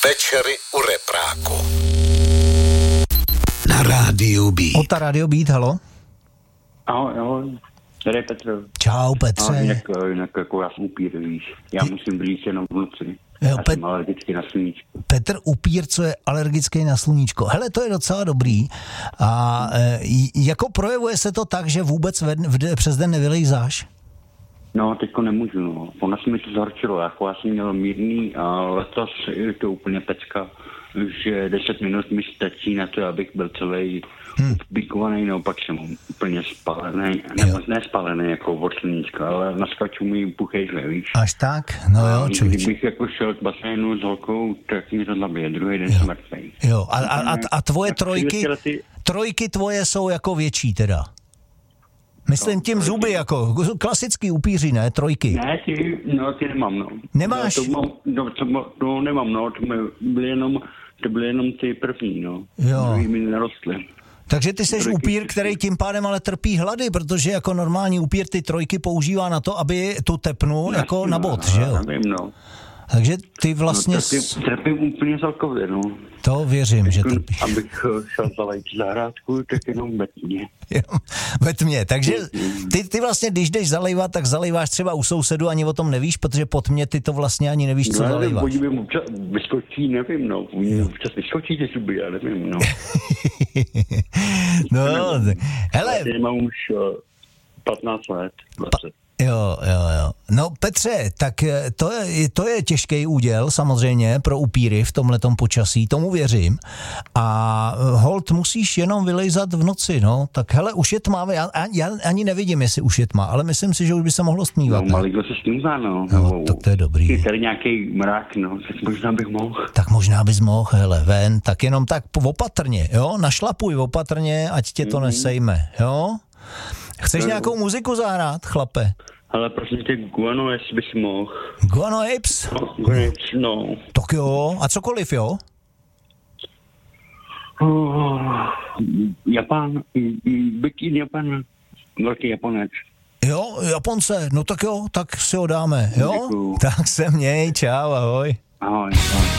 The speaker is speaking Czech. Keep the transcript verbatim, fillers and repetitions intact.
Večery u repráku. Na rádiu Beat. Ota rádio Beat, halo? Ahoj, ahoj. Tady je Petr. Čau, Petře. No, jinak, jinak jako já jsem upír, víš. Já Ty... musím blíž jenom v noci. Jo, já Pet... jsem alergický na sluníčko. Petr upír, co je alergický na sluníčko. Hele, to je docela dobrý. A e, jako projevuje se to tak, že vůbec ve, v, přes den nevylejzáš? No, teďko nemůžu, no. Ona se mi to zhorčilo, jako já jsem měl mírný a letos je to úplně pecka, že deset minut mi stačí na to, abych byl celý hmm. ubíkovaný, no pak jsem úplně spalený, nebo ne spalený jako od sluníčka, ale naskaču mi puchejžle, víš. Až tak? No jo, člověč. Kdybych jako šel k basénu s holkou, tak mi to zabije, druhý den jsem mrtvej. Jo, a, a, a, a tvoje trojky, trojky tvoje jsou jako větší teda? Myslím no, tím zuby, jako klasický upíři, ne? Trojky. Ne, ty, no, ty nemám, no. Nemáš? No, to, mám, no, to, no, nemám, no, to byly jenom, to byly jenom ty první, no. Jo. Druhý mi nerostly. Takže ty jsi upír, který tím pádem ale trpí hlady, protože jako normální upír ty trojky používá na to, aby tu tepnu no, jako na bod, no, že jo? Nevím, no. Takže ty vlastně... No, trpím, trpím úplně celkově, no. To věřím, Teď, že trpíš. Abych šel zalejt zahrádku, tak jenom ve tmě. Ve tmě, takže ty, ty vlastně, když jdeš zalejvat, tak zalejváš třeba u sousedu, ani o tom nevíš, protože po tmě ty to vlastně ani nevíš, co no, zalejváš. No, nevím, občas vyskočí, nevím, no. Občas vyskočí ty zuby, já nevím, no. No, hele. Já mám už patnáct let, dvacet. Jo, jo, jo. No Petře, tak to je, to je těžký úděl samozřejmě pro upíry v tomhletom počasí, tomu věřím. A holt musíš jenom vylejzat v noci, no. Tak hele, už je tma, já, já ani nevidím, jestli už je tma, ale myslím si, že už by se mohlo stmívat. No, malinko se stmívá, no. No, tak to je dobrý. Je tady nějaký mrak, no, tak možná bych mohl. Tak možná bys mohl, hele, ven, tak jenom tak opatrně, jo, našlapuj opatrně, ať tě to mm-hmm. nesejme, jo. Chceš no, nějakou muziku zahrát, chlape? Ale prosím tě, Guano, jestli bys mohl. Guano Apes? No, Guano Apes, no. Tak jo, a cokoliv, jo? Oh, Japan, Bikín Japan, velký Japonec. Jo, Japonce, no tak jo, tak si ho dáme, jo? Děkuju. Tak se měj, čau, ahoj. Ahoj, ahoj.